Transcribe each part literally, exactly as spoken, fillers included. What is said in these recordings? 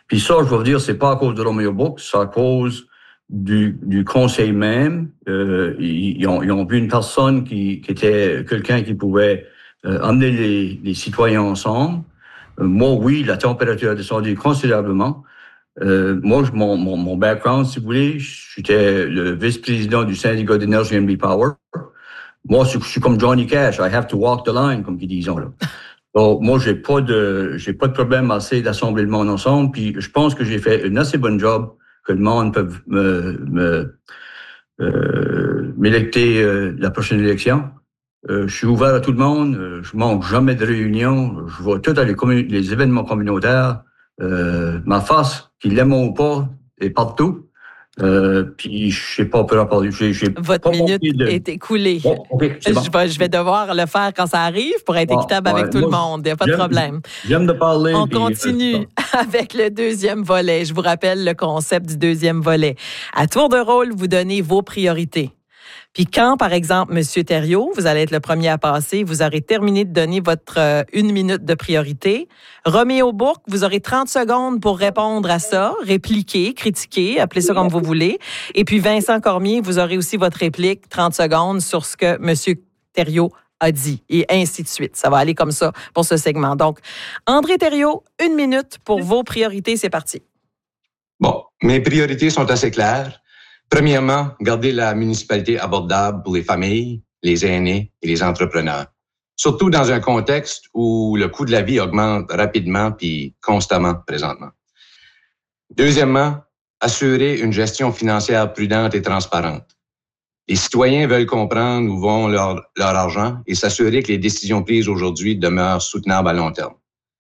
Puis ça, je vais vous dire, c'est pas à cause de Romeo Book, c'est à cause du, du conseil même. Euh, ils, ils, ont, ils ont vu une personne qui, qui était quelqu'un qui pouvait euh, emmener les, les citoyens ensemble. Euh, moi, oui, la température a descendu considérablement. Euh, moi, mon, mon, mon background, si vous voulez, j'étais le vice-président du syndicat d'énergie N B Power. Moi, je suis comme Johnny Cash. I have to walk the line, comme ils disent là. Donc, moi, j'ai pas de, j'ai pas de problème à essayer d'assembler le monde ensemble. Puis, je pense que j'ai fait un assez bon job que le monde peut me, me, euh, m'électer euh, la prochaine élection. Euh, je suis ouvert à tout le monde. Euh, je manque jamais de réunions. Je vois tous les, commun- les événements communautaires. Euh, ma face, qu'ils l'aiment ou pas, est partout. Euh, puis je sais pas, peu importe. J'ai, j'ai Votre pas minute de... est écoulée. Bon, okay, c'est bon. je, vais, je vais devoir le faire quand ça arrive pour être ah, équitable ouais, avec tout moi, le monde. Il n'y a pas de problème. J'aime de parler. On puis, continue euh, avec le deuxième volet. Je vous rappelle le concept du deuxième volet. À tour de rôle, vous donnez vos priorités. Puis quand, par exemple, M. Thériault, vous allez être le premier à passer, vous aurez terminé de donner votre euh, une minute de priorité. Roméo Bourque, vous aurez trente secondes pour répondre à ça, répliquer, critiquer, appelez ça comme vous voulez. Et puis Vincent Cormier, vous aurez aussi votre réplique, trente secondes, sur ce que M. Thériault a dit, et ainsi de suite. Ça va aller comme ça pour ce segment. Donc, André Thériault, une minute pour vos priorités, c'est parti. Bon, mes priorités sont assez claires. Premièrement, garder la municipalité abordable pour les familles, les aînés et les entrepreneurs. Surtout dans un contexte où le coût de la vie augmente rapidement puis constamment présentement. Deuxièmement, assurer une gestion financière prudente et transparente. Les citoyens veulent comprendre où vont leur, leur argent et s'assurer que les décisions prises aujourd'hui demeurent soutenables à long terme.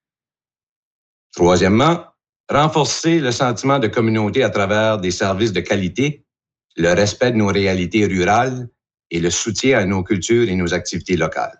Troisièmement, renforcer le sentiment de communauté à travers des services de qualité, le respect de nos réalités rurales et le soutien à nos cultures et nos activités locales.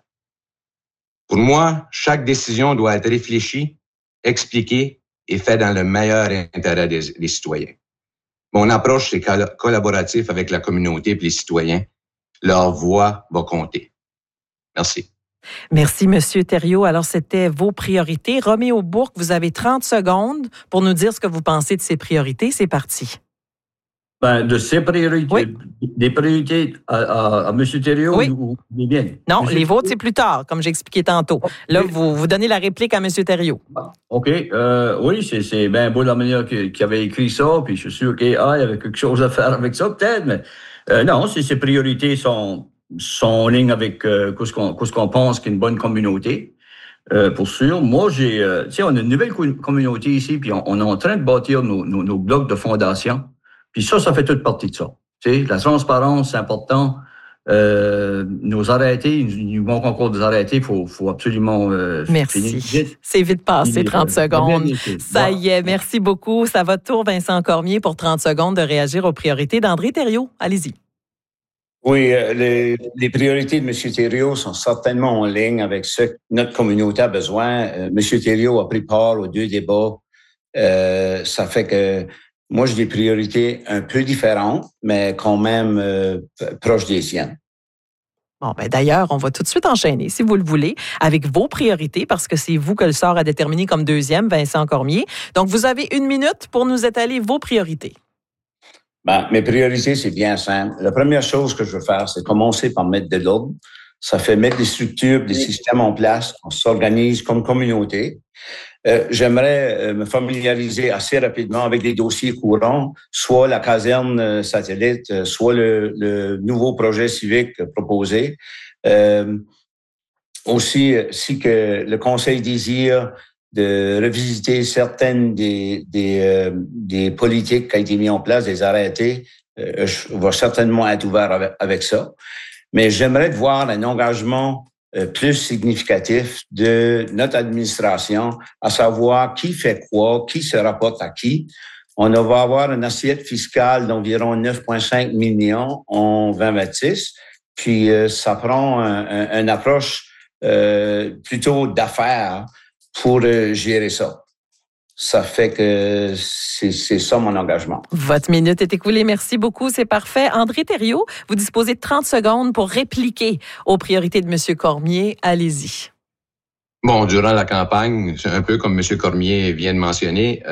Pour moi, chaque décision doit être réfléchie, expliquée et faite dans le meilleur intérêt des, des citoyens. Mon approche, c'est collaboratif avec la communauté et les citoyens. Leur voix va compter. Merci. Merci, M. Thériault. Alors, c'était vos priorités. Roméo Bourque, vous avez trente secondes pour nous dire ce que vous pensez de ces priorités. C'est parti. Ben, de ses priorités, oui. Des priorités à, à, à M. Thériault oui. ou des miennes? Non, Monsieur les vôtres, c'est plus tard, comme j'expliquais tantôt. Là, okay. vous, vous donnez la réplique à M. Thériault. OK. Euh, oui, c'est, c'est bien beau la manière qu'il qui avait écrit ça, puis je suis sûr qu'il ah, y avait quelque chose à faire avec ça, peut-être, mais euh, non, c'est, ses priorités sont, sont en ligne avec euh, ce, qu'on, ce qu'on pense qu'est une bonne communauté. Euh, pour sûr. Moi, j'ai... Euh, tu sais, on a une nouvelle communauté ici, puis on, on est en train de bâtir nos, nos, nos blocs de fondation. Puis ça, ça fait toute partie de ça. Tu sais, la transparence, c'est important. Euh, nos arrêtés, il nous manque encore des arrêtés, il faut, faut absolument euh, merci. Finir. C'est vite passé, trente secondes. Bien, ça y est, merci beaucoup. Ça va de tour, Vincent Cormier, pour trente secondes de réagir aux priorités d'André Thériault. Allez-y. Oui, euh, les, les priorités de M. Thériault sont certainement en ligne avec ce que notre communauté a besoin. Euh, M. Thériault a pris part aux deux débats. Euh, ça fait que moi, j'ai des priorités un peu différentes, mais quand même euh, proches des siennes. Bon, ben d'ailleurs, on va tout de suite enchaîner, si vous le voulez, avec vos priorités, parce que c'est vous que le sort a déterminé comme deuxième, Vincent Cormier. Donc, vous avez une minute pour nous étaler vos priorités. Ben, mes priorités, c'est bien simple. La première chose que je veux faire, c'est commencer par mettre de l'ordre. Ça fait mettre des structures, des systèmes en place. On s'organise comme communauté. Euh, j'aimerais euh, me familiariser assez rapidement avec des dossiers courants, soit la caserne euh, satellite, euh, soit le, le nouveau projet civique proposé. Euh, aussi, si que le Conseil désire de revisiter certaines des, des, euh, des politiques qui ont été mises en place, des arrêtés, euh, je vais certainement être ouvert avec, avec ça. Mais j'aimerais voir un engagement plus significatif de notre administration, à savoir qui fait quoi, qui se rapporte à qui. On va avoir une assiette fiscale d'environ neuf virgule cinq millions en vingt vingt-six, puis euh, ça prend un, un, une approche euh, plutôt d'affaires pour euh, gérer ça. Ça fait que c'est, c'est ça mon engagement. Votre minute est écoulée. Merci beaucoup. C'est parfait. André Thériault, vous disposez de trente secondes pour répliquer aux priorités de M. Cormier. Allez-y. Bon, durant la campagne, c'est un peu comme M. Cormier vient de mentionner,